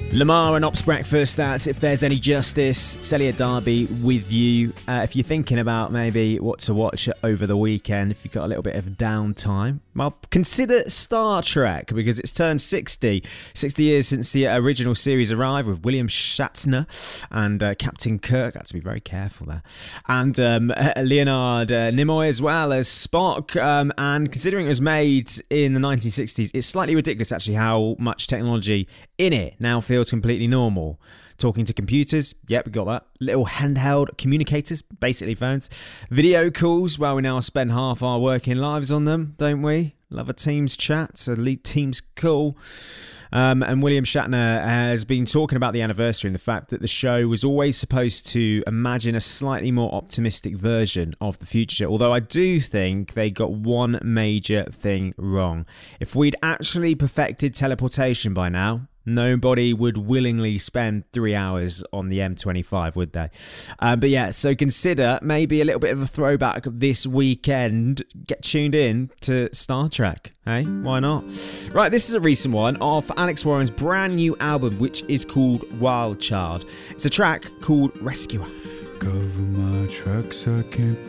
Lamar and Ops Breakfast, that's If There's Any Justice. Celia Darby with you. If you're thinking about maybe what to watch over the weekend, if you've got a little bit of downtime, well, consider Star Trek, because it's turned 60 years since the original series arrived, with William Shatner and Captain Kirk. Had to be very careful there. And Leonard Nimoy as well as Spock. And considering it was made in the 1960s, it's slightly ridiculous actually how much technology in it now feels completely normal. Talking to computers, yep, we got that. Little handheld communicators, basically phones. Video calls, well, we now spend half our working lives on them, don't we? Love a Teams chat, a lead Teams call. And William Shatner has been talking about the anniversary and the fact that the show was always supposed to imagine a slightly more optimistic version of the future. Although I do think they got one major thing wrong. If we'd actually perfected teleportation by now, nobody would willingly spend 3 hours on the M25, would they? But yeah, so consider maybe a little bit of a throwback this weekend. Get tuned in to Star Trek. Hey, why not? Right, this is a recent one off Alex Warren's brand new album, which is called Wild Child. It's a track called Rescuer. Cover my tracks, I can't